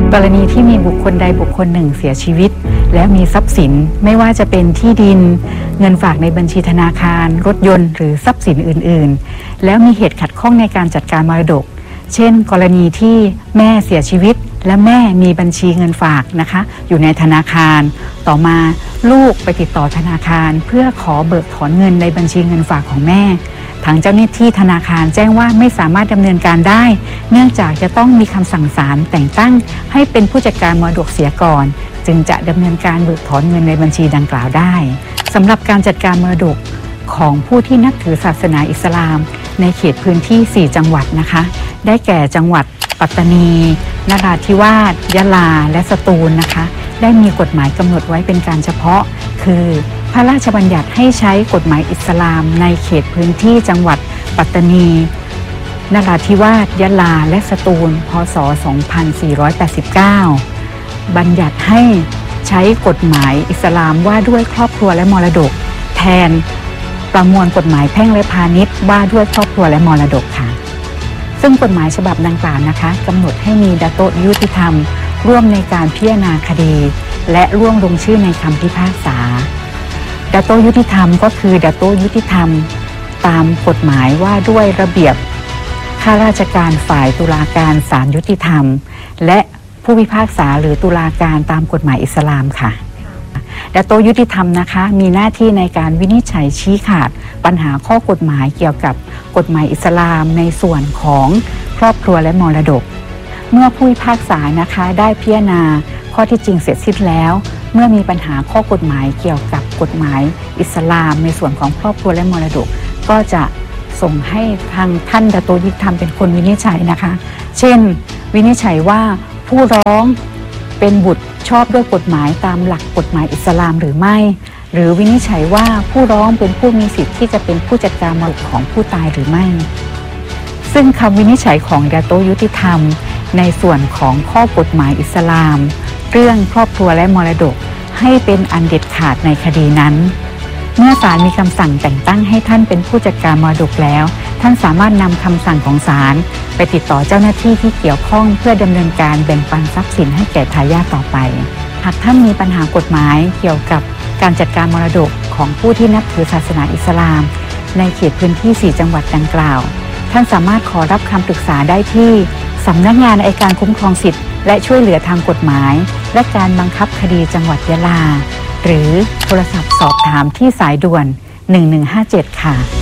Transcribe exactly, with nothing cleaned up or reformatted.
กรณีที่มีบุคคลใดบุคคลหนึ่งเสียชีวิตแล้วมีทรัพย์สินไม่ว่าจะเป็นที่ดินเงินฝากในบัญชีธนาคารรถยนต์หรือทรัพย์สินอื่นๆแล้วมีเหตุขัดข้องในการจัดการมรดกเช่นกรณีที่แม่เสียชีวิตและแม่มีบัญชีเงินฝากนะคะอยู่ในธนาคารต่อมาลูกไปติดต่อธนาคารเพื่อขอเบิกถอนเงินในบัญชีเงินฝากของแม่ทางเจ้าหน้าที่ธนาคารแจ้งว่าไม่สามารถดำเนินการได้เนื่องจากจะต้องมีคำสั่งศาลแต่งตั้งให้เป็นผู้จัดการมรดกเสียก่อนจึงจะดำเนินการเบิกถอนเงินในบัญชีดังกล่าวได้สำหรับการจัดการมรดกของผู้ที่นับถือศาสนาอิสลามในเขตพื้นที่สี่จังหวัดนะคะได้แก่จังหวัดปัตตานีนราธิวาสยะลาและสตูลนะคะได้มีกฎหมายกำหนดไว้เป็นการเฉพาะคือพระราชบัญญัติให้ใช้กฎหมายอิสลามในเขตพื้นที่จังหวัดปัตตานีนราธิวาสยะลาและสตูลพ.ศ. สองพันสี่ร้อยแปดสิบเก้าบัญญัติให้ใช้กฎหมายอิสลามว่าด้วยครอบครัวและมรดกแทนประมวลกฎหมายแพ่งและพาณิชย์ว่าด้วยครอบครัวและมรดกค่ะซึ่งกฎหมายฉบับดังกล่าวนะคะกำหนดให้มีดาโตะยุติธรรมร่วมในการพิจารณาคดีและร่วมลงชื่อในคำพิพากษาดาโตะยุติธรรมก็คือดาโตะยุติธรรมตามกฎหมายว่าด้วยระเบียบข้าราชการฝ่ายตุลาการศาลยุติธรรมและผู้พิพากษาหรือตุลาการตามกฎหมายอิสลามค่ะดาโตะยุติธรรมนะคะมีหน้าที่ในการวินิจฉัยชี้ขาดปัญหาข้อกฎหมายเกี่ยวกับกฎหมายอิสลามในส่วนของครอบครัวและมรดกเมื่อผู้พิพากษานะคะได้พิจารณาข้อที่จริงเสร็จสิ้นแล้วเมื่อมีปัญหาข้อกฎหมายเกี่ยวกับกฎหมายอิสลามในส่วนของครอบครัวและมรดกก็จะส่งให้ทางท่านดาโตะยุติธรรมเป็นคนวินิจฉัยนะคะเช่นวินิจฉัยว่าผู้ร้องเป็นบุตรชอบด้วยกฎหมายตามหลักกฎหมายอิสลามหรือไม่หรือวินิจฉัยว่าผู้ร้องเป็นผู้มีสิทธิ์ที่จะเป็นผู้จัดการมรดกของผู้ตายหรือไม่ซึ่งคำวินิจฉัยของดาโตะยุติธรรมในส่วนของข้อกฎหมายอิสลามเรื่องครอบครัวและมรดกให้เป็นอันเด็ดขาดในคดีนั้นเมื่อศาลมีคำสั่งแต่งตั้งให้ท่านเป็นผู้จัดการมรดกแล้วท่านสามารถนำคำสั่งของศาลไปติดต่อเจ้าหน้าที่ที่เกี่ยวข้องเพื่อดำเนินการแบ่งปันทรัพย์สินให้แก่ทายาทต่อไปหากท่านมีปัญหากฎหมายเกี่ยวกับการจัดการมรดกของผู้ที่นับถือศาสนาอิสลามในเขตพื้นที่สี่จังหวัดดังกล่าวท่านสามารถขอรับคำปรึกษาได้ที่สำนักงานอัยการคุ้มครองสิทธิและช่วยเหลือทางกฎหมายและการบังคับคดีจังหวัดยะลาหรือโทรศัพท์สอบถามที่สายด่วนหนึ่งหนึ่งห้าเจ็ดค่ะ